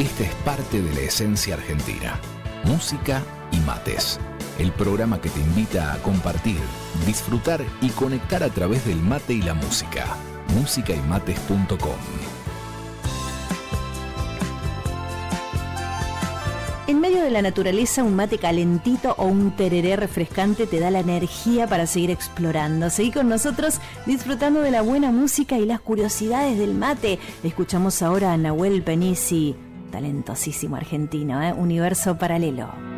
Esta es parte de la esencia argentina. Música y mates. El programa que te invita a compartir, disfrutar y conectar a través del mate y la música. musicaymates.com. En medio de la naturaleza, un mate calentito o un tereré refrescante te da la energía para seguir explorando. Seguí con nosotros disfrutando de la buena música y las curiosidades del mate. Escuchamos ahora a Nahuel Penisi, talentosísimo argentino, Universo Paralelo.